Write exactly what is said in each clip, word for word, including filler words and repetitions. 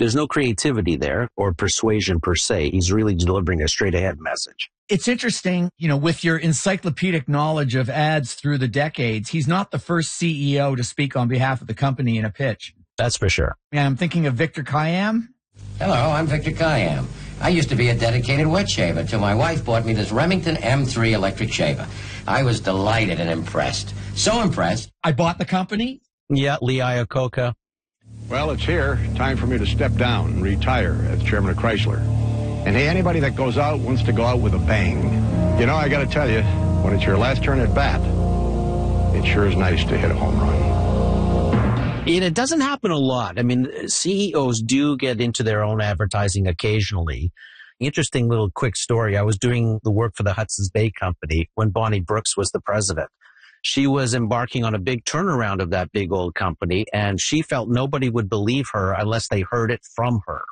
There's no creativity there or persuasion per se. He's really delivering a straight ahead message. It's interesting, you know, with your encyclopedic knowledge of ads through the decades, he's not the first C E O to speak on behalf of the company in a pitch. That's for sure. And I'm thinking of Victor Kiam. Hello, I'm Victor Kiam. I used to be a dedicated wet shaver until my wife bought me this Remington M three electric shaver. I was delighted and impressed. So impressed. I bought the company. Yeah, Lee Iacocca. Well, it's here. Time for me to step down and retire as chairman of Chrysler. And hey, anybody that goes out wants to go out with a bang. You know, I got to tell you, when it's your last turn at bat, it sure is nice to hit a home run. And it doesn't happen a lot. I mean, C E Os do get into their own advertising occasionally. Interesting little quick story. I was doing the work for the Hudson's Bay Company when Bonnie Brooks was the president. She was embarking on a big turnaround of that big old company, and she felt nobody would believe her unless they heard it from her.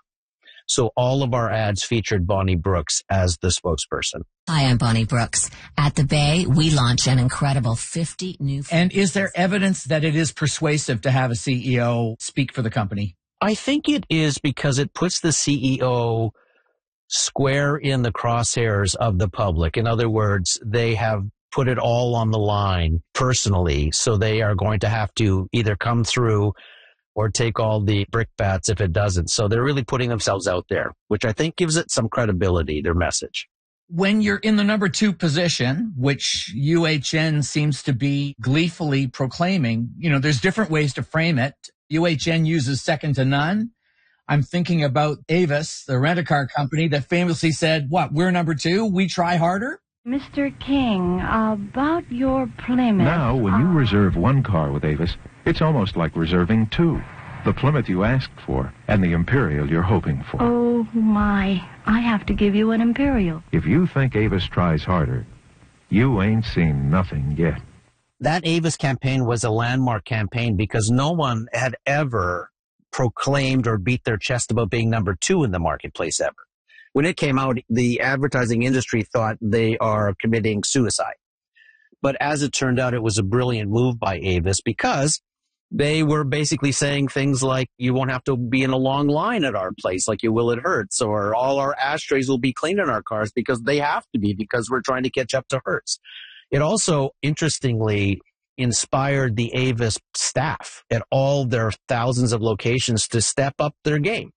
So all of our ads featured Bonnie Brooks as the spokesperson. Hi, I'm Bonnie Brooks. At the Bay, we launch an incredible fifty new... And is there evidence that it is persuasive to have a C E O speak for the company? I think it is because it puts the C E O square in the crosshairs of the public. In other words, they have put it all on the line personally, so they are going to have to either come through or take all the brickbats if it doesn't. So they're really putting themselves out there, which I think gives it some credibility, their message. When you're in the number two position, which U H N seems to be gleefully proclaiming, you know, there's different ways to frame it. U H N uses second to none. I'm thinking about Avis, the rent-a-car company that famously said, what, we're number two, we try harder? Mister King, about your Plymouth... Now, when you uh, reserve one car with Avis, it's almost like reserving two. The Plymouth you asked for, and the Imperial you're hoping for. Oh, my. I have to give you an Imperial. If you think Avis tries harder, you ain't seen nothing yet. That Avis campaign was a landmark campaign because no one had ever proclaimed or beat their chest about being number two in the marketplace ever. When it came out, the advertising industry thought they are committing suicide. But as it turned out, it was a brilliant move by Avis because they were basically saying things like, you won't have to be in a long line at our place like you will at Hertz, or all our ashtrays will be clean in our cars because they have to be because we're trying to catch up to Hertz. It also, interestingly, inspired the Avis staff at all their thousands of locations to step up their game.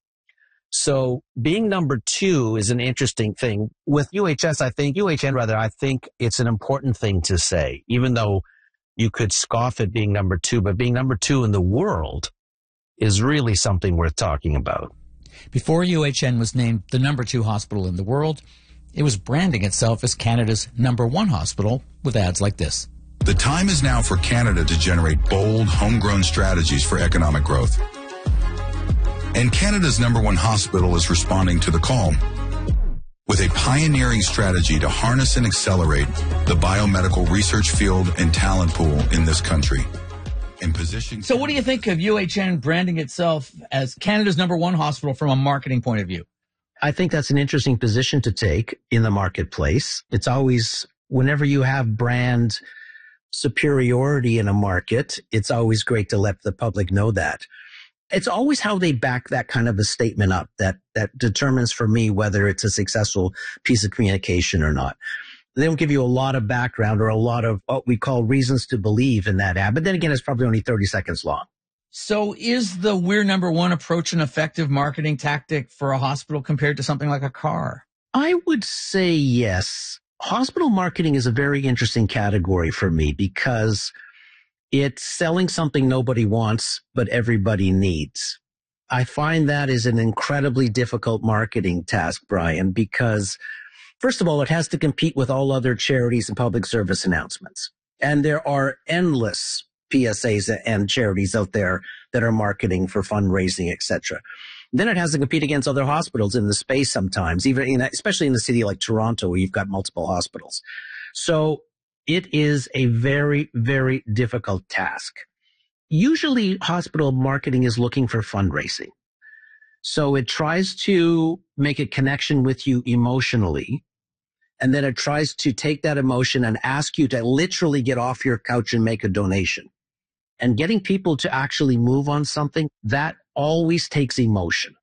So being number two is an interesting thing. With U H S, I think, U H N rather, I think it's an important thing to say, even though you could scoff at being number two, but being number two in the world is really something worth talking about. Before U H N was named the number two hospital in the world, it was branding itself as Canada's number one hospital with ads like this. The time is now for Canada to generate bold, homegrown strategies for economic growth. And Canada's number one hospital is responding to the call with a pioneering strategy to harness and accelerate the biomedical research field and talent pool in this country. And position. So what do you think of U H N branding itself as Canada's number one hospital from a marketing point of view? I think that's an interesting position to take in the marketplace. It's always, whenever you have brand superiority in a market, it's always great to let the public know that. It's always how they back that kind of a statement up that, that determines for me whether it's a successful piece of communication or not. They don't give you a lot of background or a lot of what we call reasons to believe in that ad. But then again, it's probably only thirty seconds long. So is the we're number one approach an effective marketing tactic for a hospital compared to something like a car? I would say yes. Hospital marketing is a very interesting category for me because it's selling something nobody wants, but everybody needs. I find that is an incredibly difficult marketing task, Brian, because first of all, it has to compete with all other charities and public service announcements. And there are endless P S As and charities out there that are marketing for fundraising, et cetera. Then it has to compete against other hospitals in the space sometimes, even in, especially in a city like Toronto, where you've got multiple hospitals. So it is a very, very difficult task. Usually hospital marketing is looking for fundraising. So it tries to make a connection with you emotionally. And then it tries to take that emotion and ask you to literally get off your couch and make a donation. And getting people to actually move on something, that always takes emotion.